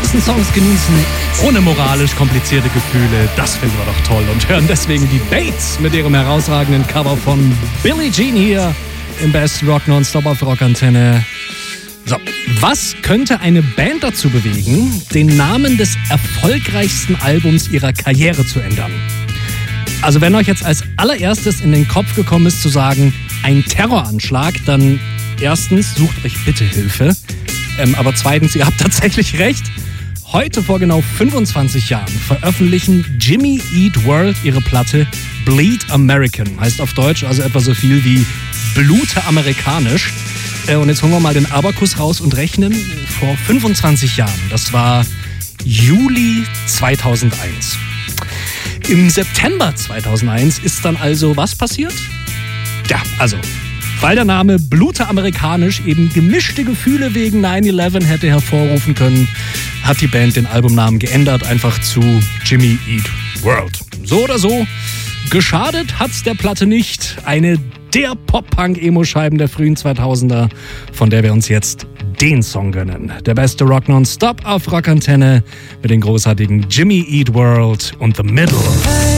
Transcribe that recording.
draußen Songs genießen, ohne moralisch komplizierte Gefühle. Das finden wir doch toll und hören deswegen die Bates mit ihrem herausragenden Cover von Billie Jean hier im Best Rock Nonstop auf Rockantenne. So, was könnte eine Band dazu bewegen, den Namen des erfolgreichsten Albums ihrer Karriere zu ändern? Also wenn euch jetzt als allererstes in den Kopf gekommen ist zu sagen, ein Terroranschlag, dann erstens, sucht euch bitte Hilfe. Aber zweitens, ihr habt tatsächlich recht. Heute vor genau 25 Jahren veröffentlichen Jimmy Eat World ihre Platte Bleed American. Heißt auf Deutsch also etwa so viel wie Blute amerikanisch. Und jetzt holen wir mal den Abakus raus und rechnen. Vor 25 Jahren, das war Juli 2001. Im September 2001 ist dann also was passiert? Ja, also, weil der Name Blute amerikanisch eben gemischte Gefühle wegen 9/11 hätte hervorrufen können, hat die Band den Albumnamen geändert, einfach zu Jimmy Eat World. So oder so, geschadet hat's der Platte nicht. Eine der Pop-Punk-Emo-Scheiben der frühen 2000er, von der wir uns jetzt den Song gönnen. Der beste Rock Nonstop auf Rockantenne mit den großartigen Jimmy Eat World und The Middle.